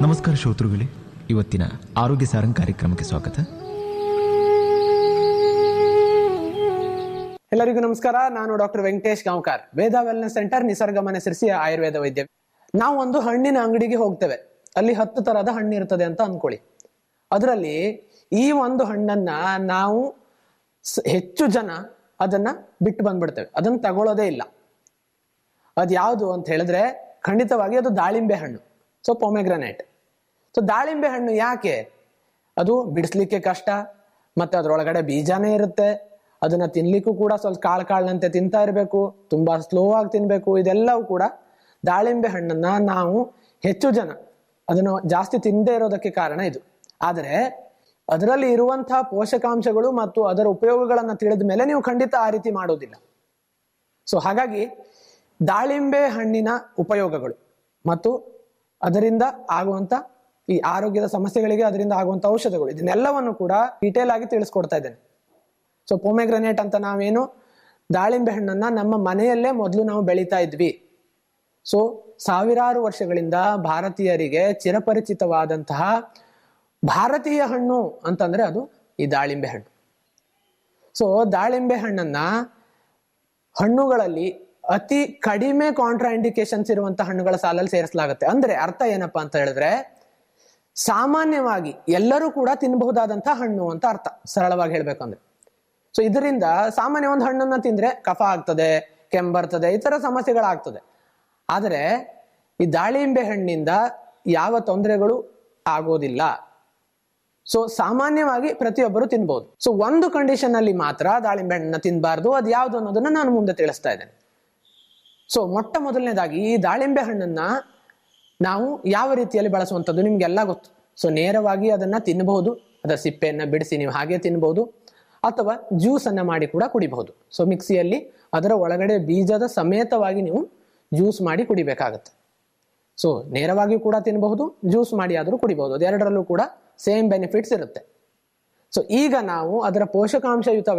ನಮಸ್ಕಾರ ಶ್ರೋತೃಗಳೇ, ಇವತ್ತಿನ ಆರೋಗ್ಯ ಸಾರಂಗ್ ಕಾರ್ಯಕ್ರಮಕ್ಕೆ ಸ್ವಾಗತ. ಎಲ್ಲರಿಗೂ ನಮಸ್ಕಾರ. ನಾನು ಡಾಕ್ಟರ್ ವೆಂಕಟೇಶ್ ಗಾಂವ್ಕರ್, ವೇದ ವೆಲ್ನೆಸ್ ಸೆಂಟರ್, ನಿಸರ್ಗ ಮನೆ ಸಿರ್ಸಿ, ಆಯುರ್ವೇದ ವೈದ್ಯ. ನಾವು ಒಂದು ಹಣ್ಣಿನ ಅಂಗಡಿಗೆ ಹೋಗ್ತೇವೆ. ಅಲ್ಲಿ 10 ತರಹದ ಹಣ್ಣು ಇರ್ತದೆ ಅಂತ ಅನ್ಕೊಳ್ಳಿ. ಅದರಲ್ಲಿ ಈ ಒಂದು ಹಣ್ಣನ್ನ ನಾವು ಹೆಚ್ಚು ಜನ ಅದನ್ನ ಬಿಟ್ಟು ಬಂದ್ಬಿಡ್ತೇವೆ, ಅದನ್ನ ತಗೊಳ್ಳೋದೇ ಇಲ್ಲ. ಅದ್ಯಾವುದು ಅಂತ ಹೇಳಿದ್ರೆ ಖಂಡಿತವಾಗಿ ಅದು ದಾಳಿಂಬೆ ಹಣ್ಣು. ಸೊ ಪೊಮೆಗ್ರನೇಟ್. ಸೊ ದಾಳಿಂಬೆ ಹಣ್ಣು ಯಾಕೆ? ಅದು ಬಿಡಿಸ್ಲಿಕ್ಕೆ ಕಷ್ಟ, ಮತ್ತೆ ಅದ್ರೊಳಗಡೆ ಬೀಜಾನೇ ಇರುತ್ತೆ. ಅದನ್ನ ತಿನ್ಲಿಕ್ಕೂ ಕೂಡ ಸ್ವಲ್ಪ ಕಾಳಂತೆ ತಿಂತಾ ಇರಬೇಕು, ತುಂಬಾ ಸ್ಲೋ ಆಗಿ ತಿನ್ಬೇಕು. ಇದೆಲ್ಲವೂ ಕೂಡ ದಾಳಿಂಬೆ ಹಣ್ಣನ್ನ ನಾವು ಹೆಚ್ಚು ಜನ ಅದನ್ನು ಜಾಸ್ತಿ ತಿಂದೇ ಇರೋದಕ್ಕೆ ಕಾರಣ ಇದು. ಆದರೆ ಅದರಲ್ಲಿ ಇರುವಂತಹ ಪೋಷಕಾಂಶಗಳು ಮತ್ತು ಅದರ ಉಪಯೋಗಗಳನ್ನ ತಿಳಿದ ಮೇಲೆ ನೀವು ಖಂಡಿತ ಆ ರೀತಿ ಮಾಡೋದಿಲ್ಲ. ಸೊ ಹಾಗಾಗಿ ದಾಳಿಂಬೆ ಹಣ್ಣಿನ ಉಪಯೋಗಗಳು ಮತ್ತು ಅದರಿಂದ ಆಗುವಂತ ಈ ಆರೋಗ್ಯದ ಸಮಸ್ಯೆಗಳಿಗೆ ಅದರಿಂದ ಆಗುವಂತ ಔಷಧಗಳು, ಇದನ್ನೆಲ್ಲವನ್ನು ಕೂಡ ಡೀಟೇಲ್ ಆಗಿ ತಿಳಿಸ್ಕೊಡ್ತಾ ಇದ್ದೇನೆ. ಸೊ ಪೊಮೆಗ್ರನೇಟ್ ಅಂತ ನಾವೇನು ದಾಳಿಂಬೆ ಹಣ್ಣನ್ನ ನಮ್ಮ ಮನೆಯಲ್ಲೇ ಮೊದಲು ನಾವು ಬೆಳೀತಾ ಇದ್ವಿ. ಸೊ ಸಾವಿರಾರು ವರ್ಷಗಳಿಂದ ಭಾರತೀಯರಿಗೆ ಚಿರಪರಿಚಿತವಾದಂತಹ ಭಾರತೀಯ ಹಣ್ಣು ಅಂತಂದ್ರೆ ಅದು ಈ ದಾಳಿಂಬೆ ಹಣ್ಣು. ಸೊ ದಾಳಿಂಬೆ ಹಣ್ಣನ್ನ ಹಣ್ಣುಗಳಲ್ಲಿ ಅತಿ ಕಡಿಮೆ ಕಾಂಟ್ರಾ ಇಂಡಿಕೇಶನ್ಸ್ ಇರುವಂತಹ ಹಣ್ಣುಗಳ ಸಾಲಲ್ಲಿ ಸೇರಿಸಲಾಗುತ್ತೆ. ಅಂದ್ರೆ ಅರ್ಥ ಏನಪ್ಪಾ ಅಂತ ಹೇಳಿದ್ರೆ, ಸಾಮಾನ್ಯವಾಗಿ ಎಲ್ಲರೂ ಕೂಡ ತಿನ್ನಬಹುದಾದಂತಹ ಹಣ್ಣು ಅಂತ ಅರ್ಥ, ಸರಳವಾಗಿ ಹೇಳ್ಬೇಕಂದ್ರೆ. ಸೊ ಇದರಿಂದ ಸಾಮಾನ್ಯ ಒಂದು ಹಣ್ಣನ್ನ ತಿಂದ್ರೆ ಕಫ ಆಗ್ತದೆ, ಕೆಮ್ಮರ್ತದೆ, ಈ ತರ ಸಮಸ್ಯೆಗಳಾಗ್ತದೆ. ಆದರೆ ಈ ದಾಳಿಂಬೆ ಹಣ್ಣಿಂದ ಯಾವ ತೊಂದರೆಗಳು ಆಗೋದಿಲ್ಲ. ಸೊ ಸಾಮಾನ್ಯವಾಗಿ ಪ್ರತಿಯೊಬ್ಬರು ತಿನ್ಬಹುದು. ಸೊ ಒಂದು ಕಂಡೀಷನ್ ಅಲ್ಲಿ ಮಾತ್ರ ದಾಳಿಂಬೆ ಹಣ್ಣನ್ನ ತಿನ್ಬಾರ್ದು. ಅದು ಯಾವ್ದು ಅನ್ನೋದನ್ನ ನಾನು ಮುಂದೆ ತಿಳಿಸ್ತಾ ಇದ್ದೇನೆ. ಸೊ ಮೊಟ್ಟ ಮೊದಲನೇದಾಗಿ ಈ ದಾಳಿಂಬೆ ಹಣ್ಣನ್ನ ನಾವು ಯಾವ ರೀತಿಯಲ್ಲಿ ಬಳಸುವಂಥದ್ದು ನಿಮ್ಗೆಲ್ಲ ಗೊತ್ತು. ಸೊ ನೇರವಾಗಿ ಅದನ್ನ ತಿನ್ನಬಹುದು, ಅದರ ಸಿಪ್ಪೆಯನ್ನ ಬಿಡಿಸಿ ನೀವು ಹಾಗೆ ತಿನ್ಬಹುದು, ಅಥವಾ ಜ್ಯೂಸ್ ಅನ್ನ ಮಾಡಿ ಕೂಡ ಕುಡಿಬಹುದು. ಸೊ ಮಿಕ್ಸಿಯಲ್ಲಿ ಅದರ ಒಳಗಡೆ ಬೀಜದ ಸಮೇತವಾಗಿ ನೀವು ಜ್ಯೂಸ್ ಮಾಡಿ ಕುಡಿಬೇಕಾಗತ್ತೆ. ಸೊ ನೇರವಾಗಿ ಕೂಡ ತಿನ್ನಬಹುದು, ಜ್ಯೂಸ್ ಮಾಡಿ ಆದರೂ ಕುಡಿಬಹುದು. ಅದೆರಡರಲ್ಲೂ ಕೂಡ ಸೇಮ್ ಬೆನಿಫಿಟ್ಸ್ ಇರುತ್ತೆ. ಸೊ ಈಗ ನಾವು ಅದರ ಪೋಷಕಾಂಶಯುತ